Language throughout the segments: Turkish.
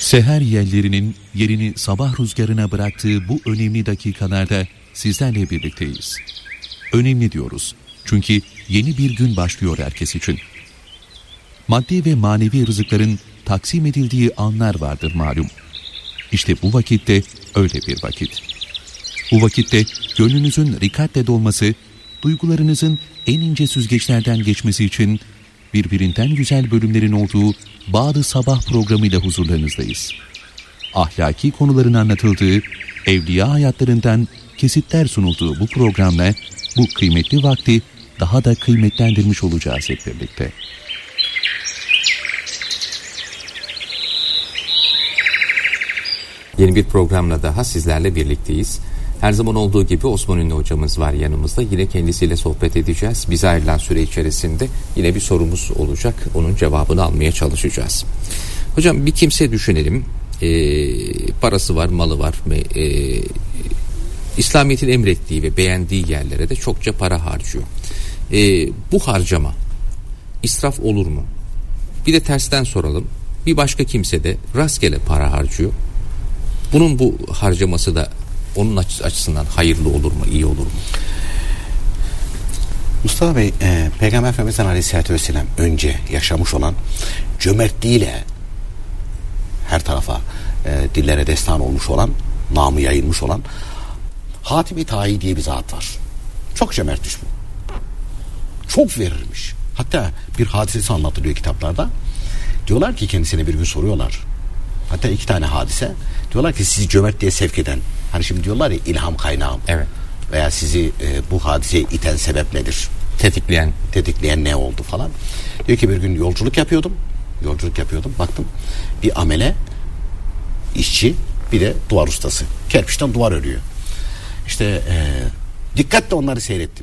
Seher yellerinin yerini sabah rüzgarına bıraktığı bu önemli dakikalarda sizlerle birlikteyiz. Önemli diyoruz çünkü yeni bir gün başlıyor herkes için. Maddi ve manevi rızıkların taksim edildiği anlar vardır malum. İşte bu vakitte öyle bir vakit. Bu vakitte gönlünüzün rikatle dolması, duygularınızın en ince süzgeçlerden geçmesi için birbirinden güzel bölümlerin olduğu Bağ-ı Sabah programıyla huzurlarınızdayız. Ahlaki konuların anlatıldığı, evliya hayatlarından kesitler sunulduğu bu programla bu kıymetli vakti daha da kıymetlendirmiş olacağız hep birlikte. Yeni bir programla daha sizlerle birlikteyiz. Her zaman olduğu gibi Osman Ünlü hocamız var yanımızda. Yine kendisiyle sohbet edeceğiz. Bize ayrılan süre içerisinde yine bir sorumuz olacak. Onun cevabını almaya çalışacağız. Hocam bir kimse düşünelim. Parası var, malı var. İslamiyet'in emrettiği ve beğendiği yerlere de çokça para harcıyor. Bu harcama israf olur mu? Bir de tersten soralım. Bir başka kimse de rastgele para harcıyor. Bunun bu harcaması da onun açısından hayırlı olur mu, iyi olur mu? Mustafa Bey, Peygamber Efendimiz Aleyhisselatü Vesselam önce yaşamış olan cömertliğiyle her tarafa dillere destan olmuş olan, namı yayılmış olan Hatim-i Tayi diye bir zat var. Çok cömertmiş bu. Çok verirmiş. Hatta bir hadisesi anlatılıyor kitaplarda. Diyorlar ki kendisine bir gün soruyorlar. Hatta 2 tane hadise. Diyorlar ki sizi cömertliğe sevk eden, hani şimdi diyorlar ya ilham kaynağım. Evet. Veya sizi bu hadiseye iten sebep nedir? Tetikleyen ne oldu falan. Diyor ki bir gün yolculuk yapıyordum. Baktım bir amele, işçi, bir de duvar ustası. Kerpiçten duvar örüyor. İşte dikkatle onları seyrettim.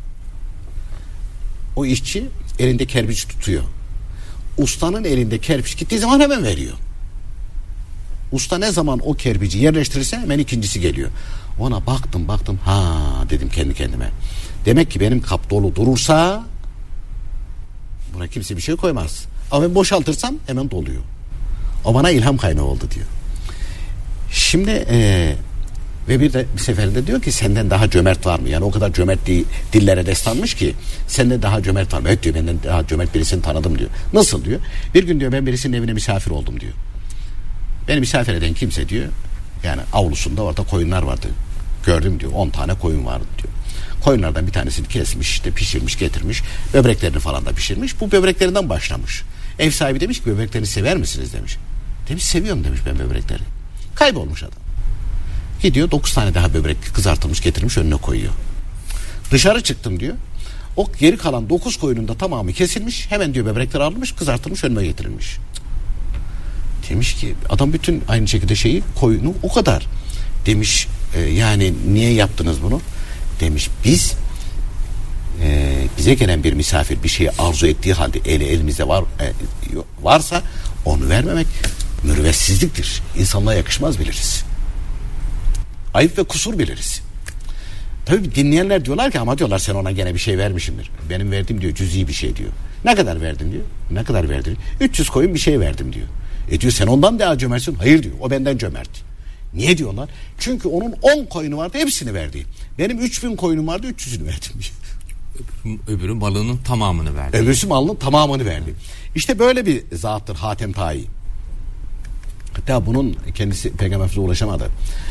O işçi elinde kerpiç tutuyor. Ustanın elinde kerpiç gittiği zaman hemen veriyor. Usta ne zaman o kerpici yerleştirirse hemen ikincisi geliyor. Ona baktım ha dedim kendi kendime. Demek ki benim kap dolu durursa buna kimse bir şey koymaz. Ama ben boşaltırsam hemen doluyor. O bana ilham kaynağı oldu diyor. Şimdi ve bir seferinde diyor ki senden daha cömert var mı? Yani o kadar cömert dillere destanmış ki senden daha cömert var mı? Evet diyor, benden daha cömert birisini tanıdım diyor. Nasıl diyor? Bir gün diyor ben birisinin evine misafir oldum diyor. Beni misafir eden kimse diyor, yani avlusunda orada koyunlar vardı. Gördüm diyor, 10 tane koyun vardı diyor. Koyunlardan bir tanesini kesmiş, işte pişirmiş, getirmiş. Böbreklerini falan da pişirmiş. Bu böbreklerinden başlamış. Ev sahibi demiş ki böbreklerini sever misiniz demiş. Demiş seviyorum demiş ben böbrekleri. Kaybolmuş adam. Gidiyor 9 tane daha böbrek kızartılmış getirmiş önüne koyuyor. Dışarı çıktım diyor. O geri kalan 9 koyunun da tamamı kesilmiş. Hemen diyor böbrekleri alınmış, kızartılmış önüme getirilmiş. Demiş ki adam bütün aynı şekilde koyunu o kadar. Demiş yani niye yaptınız bunu? Demiş biz bize gelen bir misafir bir şeyi arzu ettiği halde elimizde varsa onu vermemek mürüvvetsizliktir. İnsanlığa yakışmaz biliriz. Ayıp ve kusur biliriz. Tabii dinleyenler diyorlar ki ama diyorlar sen ona gene bir şey vermişimdir. Benim verdiğim diyor cüz'i bir şey diyor. Ne kadar verdin diyor. Ne kadar verdin? 300 koyun bir şey verdim diyor. Diyor sen ondan daha cömertsin. Hayır diyor o benden cömert. Niye diyorlar? Çünkü onun 10 koyunu vardı hepsini verdi. Benim 3000 koyunum vardı 300'ünü verdim diyor. Öbürü malının tamamını verdi. Öbürsü malının tamamını verdi. İşte böyle bir zattır Hatem Tayi. Hatta bunun kendisi Peygamberimize ulaşamadı.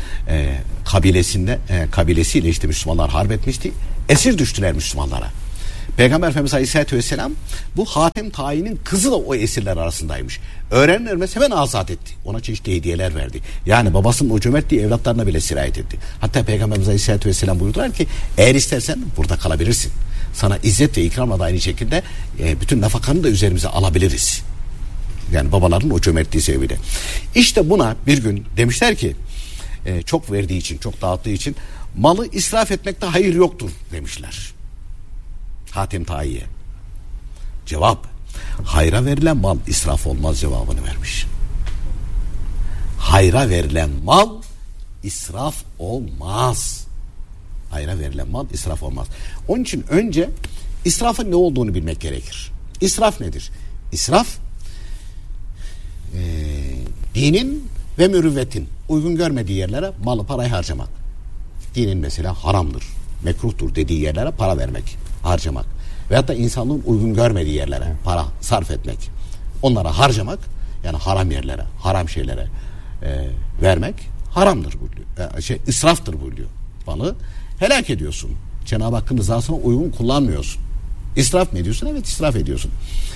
Kabilesiyle işte Müslümanlar harp etmişti. Esir düştüler Müslümanlara. Peygamber Efendimiz Aleyhisselatü Vesselam bu Hatem Tayi'nin kızı da o esirler arasındaymış. Öğrenilmez hemen azat etti. Ona çeşitli hediyeler verdi. Yani babasının o cömertliği evlatlarına bile sirayet etti. Hatta Peygamberimiz Aleyhisselatü Vesselam buyurdular ki eğer istersen burada kalabilirsin. Sana izzet ve ikramla da aynı şekilde bütün nafakanı da üzerimize alabiliriz. Yani babaların o cömertliği sebebiyle. İşte buna bir gün demişler ki çok verdiği için, çok dağıttığı için malı israf etmekte hayır yoktur demişler. Hatem Tayi'ye. Cevap, hayra verilen mal israf olmaz cevabını vermiş. Hayra verilen mal israf olmaz. Hayra verilen mal israf olmaz. Onun için önce israfın ne olduğunu bilmek gerekir. İsraf nedir? İsraf Dinin ve mürüvvetin uygun görmediği yerlere malı parayı harcamak. Dinin mesela haramdır, mekruhtur dediği yerlere para vermek, harcamak. Veyahut da insanlığın uygun görmediği yerlere para sarf etmek. Onlara harcamak, yani haram yerlere, haram şeylere vermek haramdır buyuruyor. İsraftır buyuruyor. Malı helak ediyorsun. Cenab-ı Hakk'ın rızasına uygun kullanmıyorsun. İsraf mı ediyorsun? Evet, israf ediyorsun.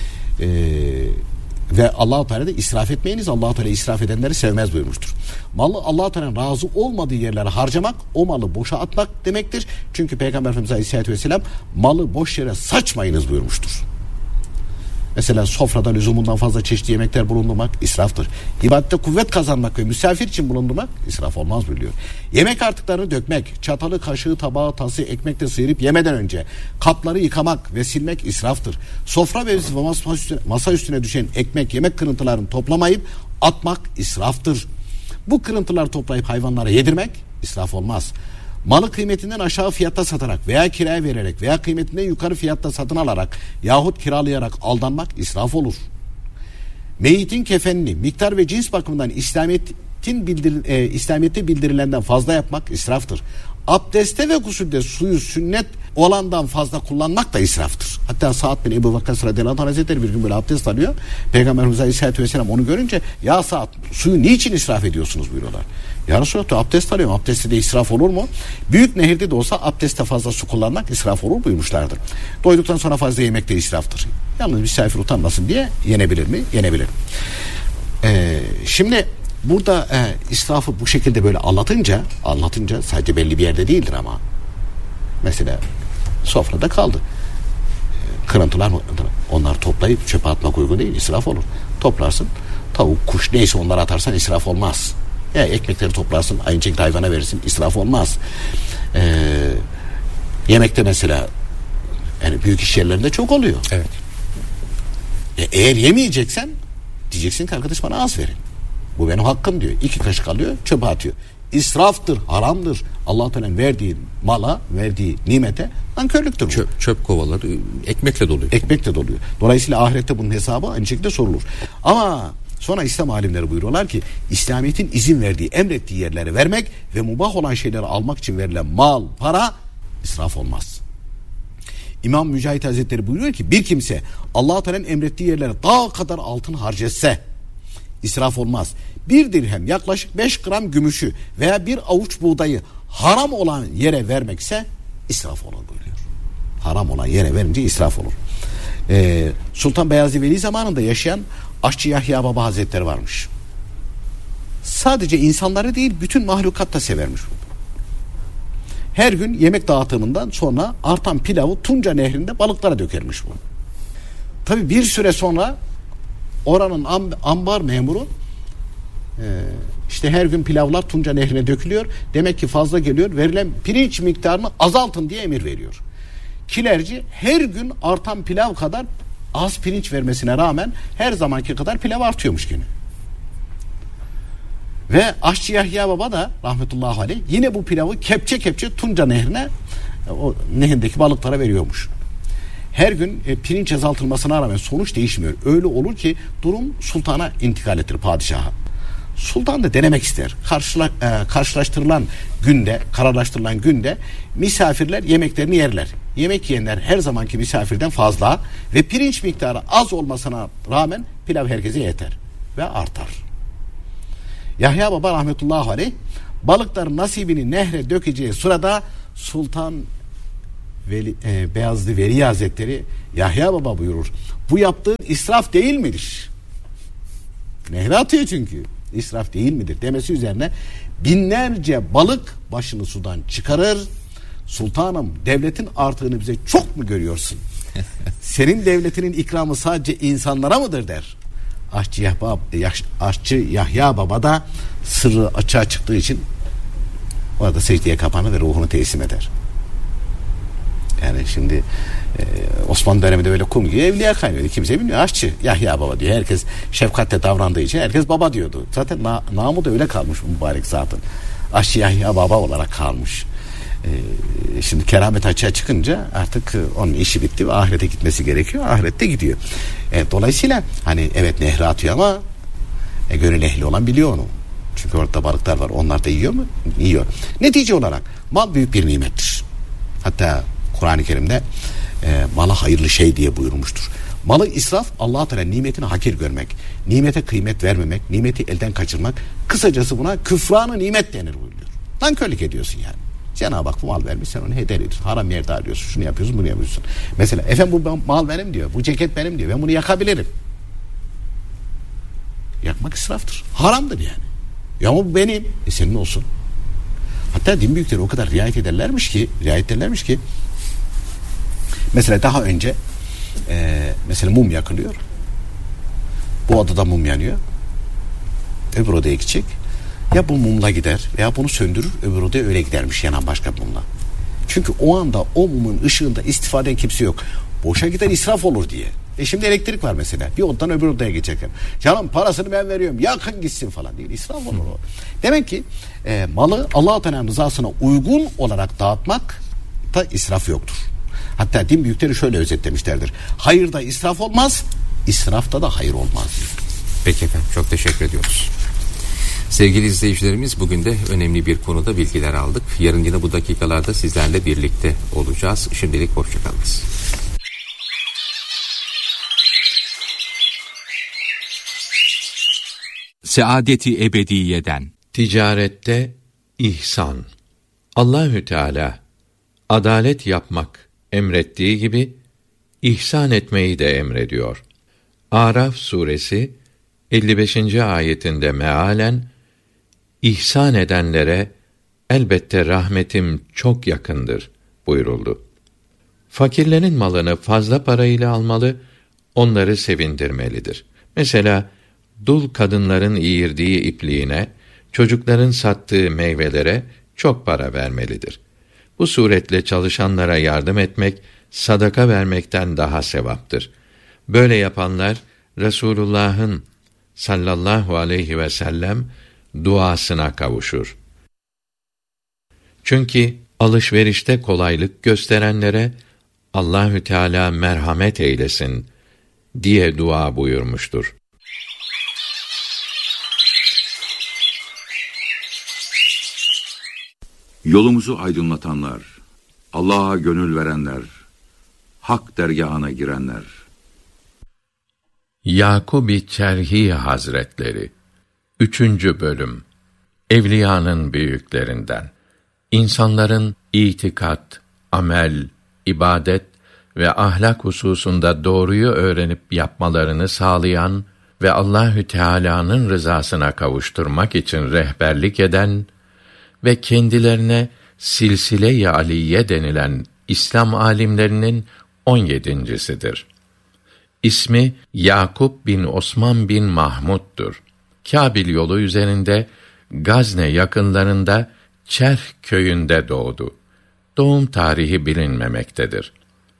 Ve Allah-u Teala da israf etmeyiniz. Allah-u Teala israf edenleri sevmez buyurmuştur. Malı Allah-u Teala'nın razı olmadığı yerlere harcamak, o malı boşa atmak demektir. Çünkü Peygamber Efendimiz Aleyhisselatü Vesselam malı boş yere saçmayınız buyurmuştur. Mesela sofrada lüzumundan fazla çeşitli yemekler bulundurmak israftır. İbadette kuvvet kazanmak ve misafir için bulundurmak israf olmaz buyuruyor. Yemek artıklarını dökmek, çatalı, kaşığı, tabağı, tası, ekmekle sıyırıp yemeden önce kapları yıkamak ve silmek israftır. Sofra ve masa üstüne düşen ekmek, yemek kırıntılarını toplamayıp atmak israftır. Bu kırıntıları toplayıp hayvanlara yedirmek israf olmaz. Malı kıymetinden aşağı fiyatta satarak veya kiraya vererek veya kıymetinden yukarı fiyatta satın alarak yahut kiralayarak aldanmak israf olur. Meyitin kefenini miktar ve cins bakımından İslamiyet'te bildirilenden fazla yapmak israftır. Abdeste ve gusülde suyu sünnet olandan fazla kullanmak da israftır. Hatta Sa'd bin Ebu Vakkas radıyallahu anh hazretleri bir gün böyle abdest alıyor. Peygamberimiz Aleyhisselatü Vesselam onu görünce ya Sa'd, suyu niçin israf ediyorsunuz buyuruyorlar. Ya Resulallah, abdest alıyorum. Abdestte de israf olur mu? Büyük nehirde de olsa abdestte fazla su kullanmak israf olur buyurmuşlardır. Doyduktan sonra fazla yemek de israftır. Yalnız misafir utanmasın diye yenebilir mi? Yenebilir. Şimdi burada israfı bu şekilde böyle anlatınca sadece belli bir yerde değildir ama. Mesela sofrada kaldı. Kırıntılar mı? Onları toplayıp çöpe atmak uygun değil. İsraf olur. Toplarsın. Tavuk, kuş neyse onları atarsan israf olmaz. Ya ekmekleri toplarsın, aynı şekilde hayvana verirsin, israf olmaz. Yemekte mesela yani büyük iş yerlerinde çok oluyor. Evet. Eğer yemeyeceksen diyeceksin ki arkadaş bana az verin. Bu benim hakkım diyor. 2 kaşık alıyor, çöpe atıyor. İsraftır, haramdır. Allah Teala'nın verdiği mala, verdiği nimete nankörlüktür bu. Çöp kovaları ekmekle doluyor. Ekmekle doluyor. Dolayısıyla ahirette bunun hesabı aynı şekilde sorulur. Ama sonra İslam alimleri buyuruyorlar ki İslamiyet'in izin verdiği, emrettiği yerlere vermek ve mubah olan şeyleri almak için verilen mal, para israf olmaz. İmam Mücahit Hazretleri buyuruyor ki bir kimse Allah Teala'nın emrettiği yerlere dağ kadar altın harcetse israf olmaz. 1 dirhem yaklaşık 5 gram gümüşü veya 1 avuç buğdayı haram olan yere vermekse israf olur buyuruyor. Haram olan yere verince israf olur. Sultan Beyazıt Veli zamanında yaşayan Aşçı Yahya Baba Hazretleri varmış. Sadece insanları değil bütün mahlukat da severmiş. Her gün yemek dağıtımından sonra artan pilavı Tunca Nehri'nde balıklara dökermiş bu. Tabi bir süre sonra oranın ambar memuru işte her gün pilavlar Tunca Nehri'ne dökülüyor. Demek ki fazla geliyor. Verilen pirinç miktarını azaltın diye emir veriyor. Kilerci her gün artan pilav kadar az pirinç vermesine rağmen her zamanki kadar pilav artıyormuş yine. Ve Aşçı Yahya Baba da rahmetullahi aleyh yine bu pilavı kepçe kepçe Tunca Nehri'ne, o nehrindeki balıklara veriyormuş. Her gün pirinç azaltılmasına rağmen sonuç değişmiyor. Öyle olur ki durum sultana intikal ettir, padişaha. Sultan da denemek ister. Kararlaştırılan günde misafirler yemeklerini yerler. Yemek yiyenler her zamanki misafirden fazla ve pirinç miktarı az olmasına rağmen pilav herkese yeter ve artar. Yahya Baba rahmetullahi aleyh balıkların nasibini nehre dökeceği sırada Sultan Beyazıt Veli Hazretleri Yahya Baba buyurur. Bu yaptığın israf değil midir? Nehre atıyor çünkü. İsraf değil midir demesi üzerine binlerce balık başını sudan çıkarır. Sultanım, devletin artığını bize çok mu görüyorsun? Senin devletinin ikramı sadece insanlara mıdır der. Aşçı Yahya Baba da sırrı açığa çıktığı için orada secdeye kapanır ve ruhunu teslim eder. Yani şimdi Osmanlı döneminde böyle kum gibi evliya kaynıyordu. Kimse bilmiyor. Aşçı Yahya Baba diyor. Herkes şefkatle davrandığı için herkes baba diyordu. Zaten namı da öyle kalmış bu mübarek zatın. Aşçı Yahya Baba olarak kalmış. Şimdi keramet açığa çıkınca artık onun işi bitti ve ahirete gitmesi gerekiyor. Ahirette gidiyor. Dolayısıyla hani evet nehre atıyor ama Gönül ehli olan biliyor onu. Çünkü orada balıklar var. Onlar da yiyor mu? Yiyor. Netice olarak mal büyük bir nimettir. Hatta Kur'an-ı Kerim'de mala hayırlı şey diye buyurmuştur. Malı israf, Allah-u Teala nimetini hakir görmek, nimete kıymet vermemek, nimeti elden kaçırmak. Kısacası buna küfranı nimet denir buyuruyor. Nankörlük ediyorsun yani. Cenab-ı Hak bu mal vermiş, sen onu heder ediyorsun. Haram yerde alıyorsun, şunu yapıyorsun, bunu yapıyorsun. Mesela efendim bu mal benim diyor, bu ceket benim diyor, ben bunu yakabilirim. Yakmak israftır. Haramdır yani. Ya ama bu benim. Senin olsun. Hatta din büyükleri o kadar riayet ederlermiş ki mesela daha önce mesela mum yakılıyor. Bu odada mum yanıyor. Öbür odaya gidecek. Ya bu mumla gider veya bunu söndürür, öbür odaya öyle gidermiş yanan başka bir mumla. Çünkü o anda o mumun ışığında istifade eden kimse yok. Boşa gider, israf olur diye. Şimdi elektrik var mesela. Bir odadan öbür odaya geçerken. Canım parasını ben veriyorum. Yakın gitsin falan değil. İsraf olur o. Demek ki malı Allah-u Teala'nın rızasına uygun olarak dağıtmak da israf yoktur. Hatta din büyükleri şöyle özetlemişlerdir. Hayırda israf olmaz, israfta da hayır olmaz. Peki efendim, çok teşekkür ediyoruz. Sevgili izleyicilerimiz, bugün de önemli bir konuda bilgiler aldık. Yarın yine bu dakikalarda sizlerle birlikte olacağız. Şimdilik hoşçakalınız. Saadeti ebediyeden. Ticarette ihsan. Allahü Teala adalet yapmak emrettiği gibi ihsan etmeyi de emrediyor. Araf suresi 55. ayetinde mealen ihsan edenlere elbette rahmetim çok yakındır buyuruldu. Fakirlerin malını fazla parayla almalı, onları sevindirmelidir. Mesela dul kadınların iğirdiği ipliğine, çocukların sattığı meyvelere çok para vermelidir. Bu suretle çalışanlara yardım etmek, sadaka vermekten daha sevaptır. Böyle yapanlar, Resulullah'ın sallallahu aleyhi ve sellem duasına kavuşur. Çünkü alışverişte kolaylık gösterenlere Allahü Teala merhamet eylesin diye dua buyurmuştur. Yolumuzu aydınlatanlar, Allah'a gönül verenler, hak dergâhına girenler. Yakub-i Çerhi Hazretleri 3. bölüm. Evliyanın büyüklerinden. İnsanların itikat, amel, ibadet ve ahlak hususunda doğruyu öğrenip yapmalarını sağlayan ve Allahü Teala'nın rızasına kavuşturmak için rehberlik eden ve kendilerine silsile-i aliye denilen İslam alimlerinin 17.'sidir. İsmi Yakub bin Osman bin Mahmud'dur. Kâbil yolu üzerinde Gazne yakınlarında Çerh köyünde doğdu. Doğum tarihi bilinmemektedir.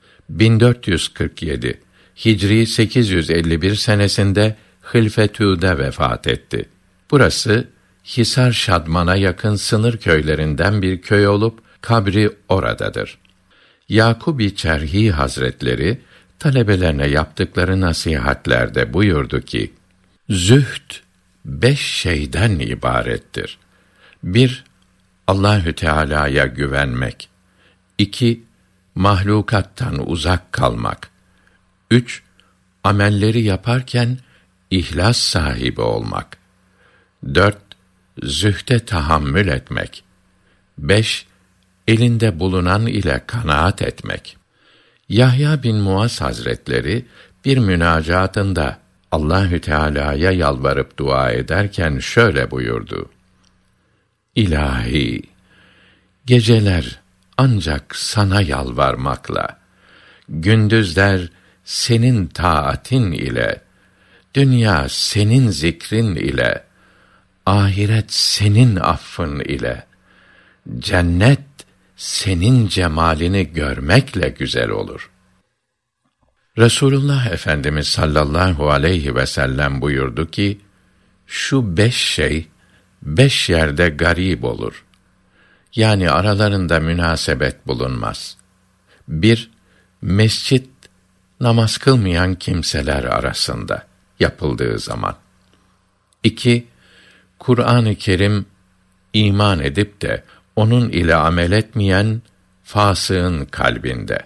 1447 Hicri 851 senesinde Hilfetü'de vefat etti. Burası Hisar Şadman'a yakın sınır köylerinden bir köy olup kabri oradadır. Yakub-i Çerhi Hazretleri talebelerine yaptıkları nasihatlerde buyurdu ki: Zühd 5 şeyden ibarettir. 1. Allahü Teala'ya güvenmek. 2. Mahlukattan uzak kalmak. 3. Amelleri yaparken ihlas sahibi olmak. 4. Zühde tahammül etmek. 5. Elinde bulunan ile kanaat etmek. Yahya bin Muaz Hazretleri bir münacatında Allahü Teala'ya yalvarıp dua ederken şöyle buyurdu: İlahi, geceler ancak sana yalvarmakla, gündüzler senin taatin ile, dünya senin zikrin ile, ahiret senin affın ile, cennet senin cemalini görmekle güzel olur. Resulullah Efendimiz sallallahu aleyhi ve sellem buyurdu ki, şu 5 şey 5 yerde garip olur. Yani aralarında münasebet bulunmaz. 1. Mescit namaz kılmayan kimseler arasında yapıldığı zaman. 2. Kur'an-ı Kerim iman edip de onun ile amel etmeyen fasığın kalbinde.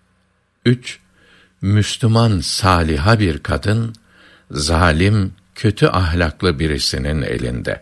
3. Müslüman saliha bir kadın, zalim, kötü ahlaklı birisinin elinde.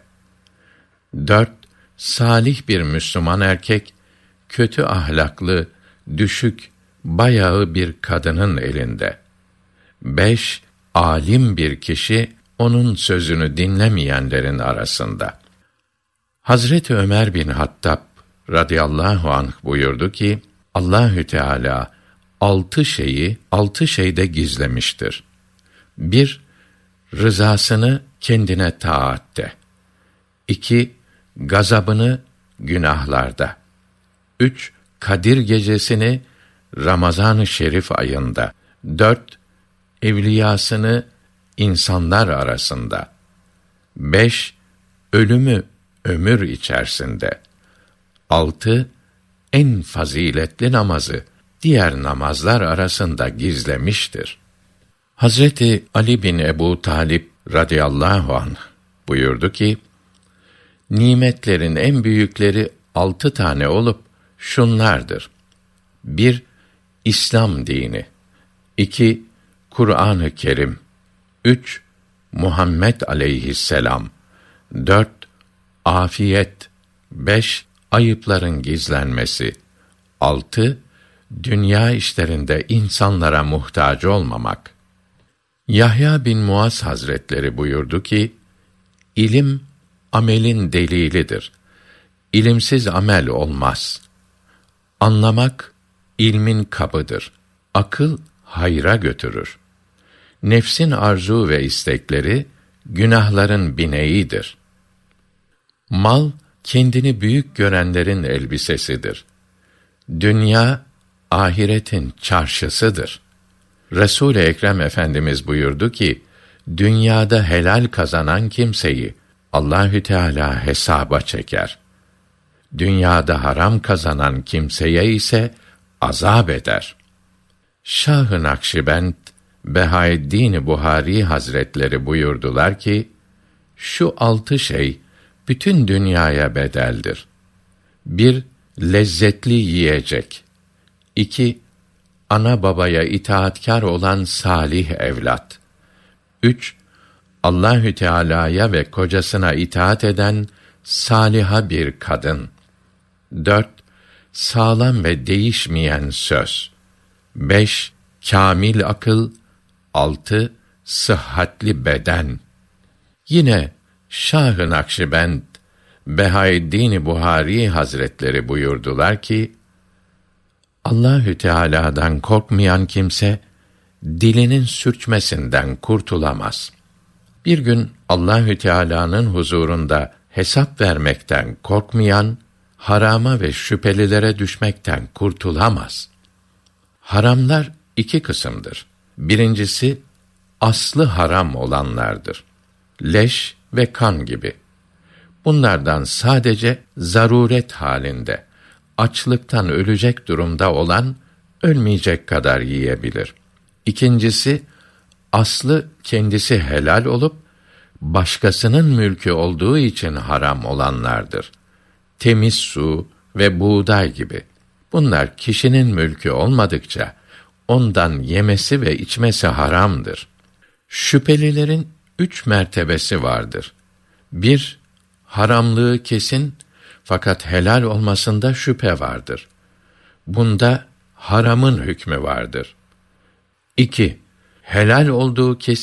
4. Salih bir Müslüman erkek, kötü ahlaklı, düşük, bayağı bir kadının elinde. 5. Alim bir kişi, onun sözünü dinlemeyenlerin arasında. Hazreti Ömer bin Hattab radıyallahu anh buyurdu ki, Allahü Teala 6 şeyi 6 şeyde gizlemiştir. 1. Rızasını kendine taatte. 2. Gazabını günahlarda. 3. Kadir gecesini Ramazan-ı Şerif ayında. 4. Evliyasını insanlar arasında. 5. Ölümü ömür içerisinde. 6. En faziletli namazı diğer namazlar arasında gizlemiştir. Hazreti Ali bin Ebu Talib radıyallahu anh buyurdu ki, nimetlerin en büyükleri 6 tane olup şunlardır. 1. İslam dini. 2. Kur'an-ı Kerim. 3. Muhammed aleyhisselam. 4. Afiyet. 5. Ayıpların gizlenmesi. 6. Dünya işlerinde insanlara muhtaç olmamak. Yahya bin Muaz Hazretleri buyurdu ki, İlim, amelin delilidir. İlimsiz amel olmaz. Anlamak, ilmin kabıdır. Akıl, hayra götürür. Nefsin arzu ve istekleri, günahların bineğidir. Mal, kendini büyük görenlerin elbisesidir. Dünya, ahiretin çarşısıdır. Resul-i Ekrem Efendimiz buyurdu ki, dünyada helal kazanan kimseyi Allahü Teala hesaba çeker. Dünyada haram kazanan kimseye ise azap eder. Şah-ı Nakşibend Behaeddin Buhari Hazretleri buyurdular ki, şu 6 şey bütün dünyaya bedeldir. 1. Lezzetli yiyecek. 2. Ana babaya itaatkar olan salih evlat. 3. Allahü Teala'ya ve kocasına itaat eden saliha bir kadın. 4. Sağlam ve değişmeyen söz. 5. Kâmil akıl. 6. Sıhhatli beden. Yine Şah-ı Nakşibend Behaeddin Buhari Hazretleri buyurdular ki, Allahü Teala'dan korkmayan kimse dilinin sürçmesinden kurtulamaz. Bir gün Allahü Teala'nın huzurunda hesap vermekten korkmayan, harama ve şüphelilere düşmekten kurtulamaz. Haramlar 2 kısımdır. Birincisi, aslı haram olanlardır. Leş ve kan gibi. Bunlardan sadece zaruret halinde, açlıktan ölecek durumda olan, ölmeyecek kadar yiyebilir. İkincisi, aslı kendisi helal olup, başkasının mülkü olduğu için haram olanlardır. Temiz su ve buğday gibi. Bunlar kişinin mülkü olmadıkça, ondan yemesi ve içmesi haramdır. Şüphelilerin 3 mertebesi vardır. 1. Haramlığı kesin, fakat helal olmasında şüphe vardır. Bunda haramın hükmü vardır. 2. Helal olduğu kesin,